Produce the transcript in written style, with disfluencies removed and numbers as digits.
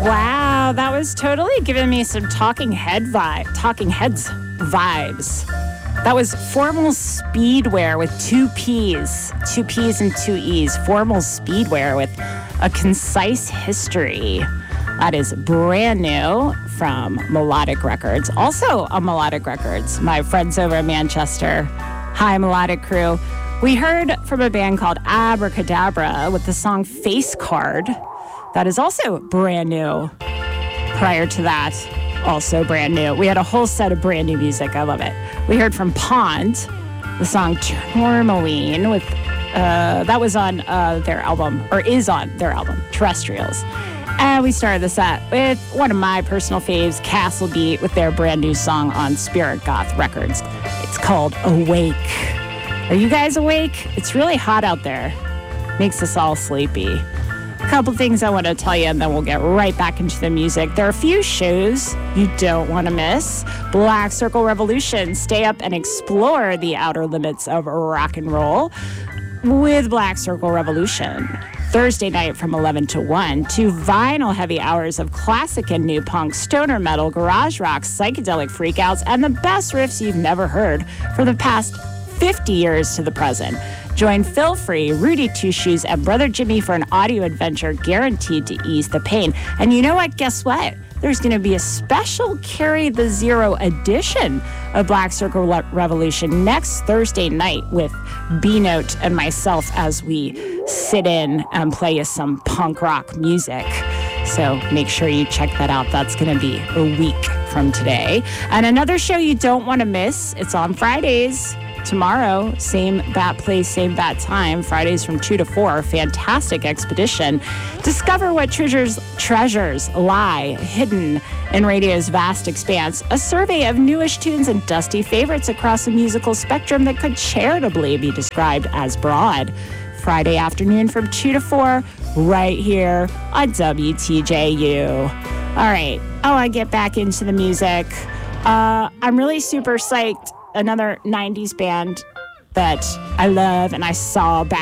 Wow, that was totally giving me some Talking Heads vibes. That was Formal Speedwear with two P's and two E's. Formal Speedwear with A Concise History. That is brand new from Melodic Records. Also on Melodic Records, my friends over in Manchester. Hi, Melodic Crew. We heard from a band called Abracadabra with the song Face Card. That is also brand new. Prior to that, also brand new. We had a whole set of brand new music. I love it. We heard from Pond, the song Tourmaline with that was on their album, or is on their album, Terrestrials. And we started the set with one of my personal faves, Castle Beat, with their brand new song on Spirit Goth Records. It's called Awake. Are you guys awake? It's really hot out there. Makes us all sleepy. A couple things I want to tell you, and then we'll get right back into the music. There are a few shows you don't want to miss. Black Circle Revolution. Stay up and explore the outer limits of rock and roll with Black Circle Revolution. Thursday night from 11 to 1, 2 vinyl heavy hours of classic and new punk, stoner metal, garage rock, psychedelic freakouts, and the best riffs you've never heard for the past 50 years to the present. Join Phil Free, Rudy Two Shoes, and Brother Jimmy for an audio adventure guaranteed to ease the pain. And you know what? Guess what? There's going to be a special Carry the Zero edition of Black Circle Revolution next Thursday night with B-Note and myself as we sit in and play you some punk rock music. So make sure you check that out. That's going to be a week from today. And another show you don't want to miss, it's on Fridays. Tomorrow, same bat place, same bat time, Fridays from 2 to 4, fantastic expedition. Discover what treasures lie hidden in radio's vast expanse. A survey of newish tunes and dusty favorites across a musical spectrum that could charitably be described as broad. Friday afternoon from 2 to 4, right here on WTJU. All right, I want to get back into the music. I'm really super psyched. Another 90s band that I love and I saw back